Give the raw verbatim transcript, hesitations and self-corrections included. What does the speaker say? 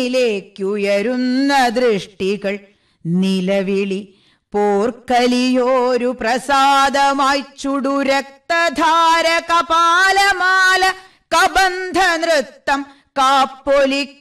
ിലേക്കുയരുന്ന ദൃഷ്ടികൾ നിലവിളി പോർക്കലിയോരു പ്രസാദമായി ചുടുരക്തധാര കപാലമാല കബന്ധ നൃത്തം കാപ്പൊലി